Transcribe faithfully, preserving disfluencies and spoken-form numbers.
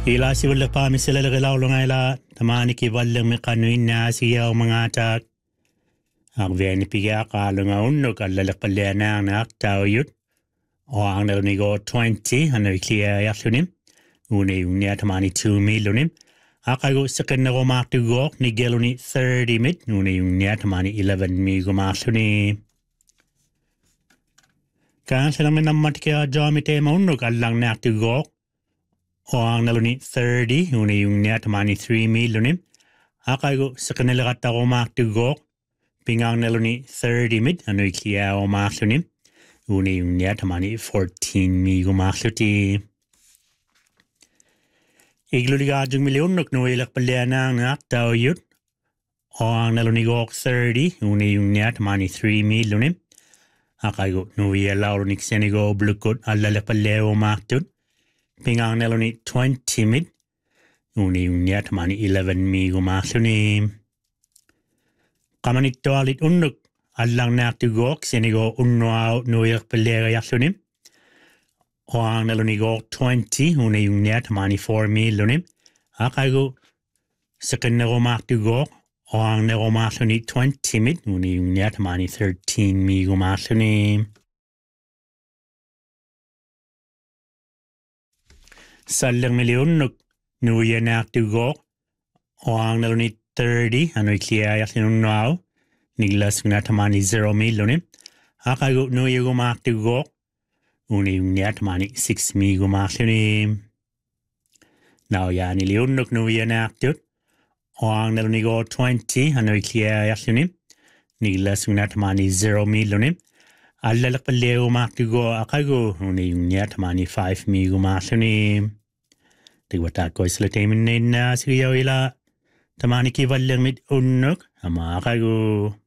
Ila si wala pa mi sila lagalaw lang ila tamani ki wala mi kanuin na siya o mga atak. Ang veni piga ka lang unno kalala pala na ang naktaw yun. O ang nalunigo twenty ano ikliya yaklunim. Una yung niya tamani two milunim. Akago sakin na kumaktugok ni geluni thirty mid. Una yung niya tamani eleven mi kumaklunim. Kaya sila may namatikaya jomite maunno kalang naktugok. O ang naluni thirty, una yung niya tamani three milunim. Akago sa kanila kata ko maktugok. Pingang naluni thirty mid, ano ikliya o maklunim. Una yung niya tamani fourteen mi kumakluti. Igluligadjong milionok no ilak paliana ang naktaw yun. O ang naluni gok thirty, una yung niya tamani three milunim. Akago no ilaw ni ksenigo blukot alala paleo maktun. Pingang naluni twenty mid. Una yung niya tamani eleven mi kumaklunim. Kamanit to alit unuk. Alang naktugok senigo unno out no ilak palera yaklunim. O ang nalunigok twenty, una yung niya tamani four milunim. Akago sa kanero maktugok. O ang nero makluni twenty mid, una yung niya tamani thirteen mi kumaklunim. Salang milionok nuya naktugok. O ang naluni thirty, ano ikliya yaklunim now. Niglas na tamani zero milunim. Akago nuya kumaktugok. Una yung niya tamani six mi kumaklunim. Now yan ilionok nuya naktut. O ang nalunigo twenty, ano ikliya yaklunim. Niglas na tamani zero milunim. Alalak paleo kumaktugo akago. Una yung niya tamani five mi kumaklunim. Tigwatak ko isla temin na sigayaw ila. Tamani kivalang mit unok. Ama akago.